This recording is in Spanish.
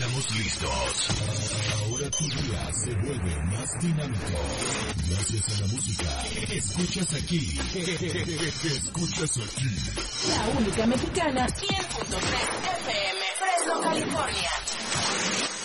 estamos listos. Ahora tu día se vuelve más dinámico. Gracias a la música. Escuchas aquí. Escuchas aquí. La única mexicana 100.3 FM, Fresno, California.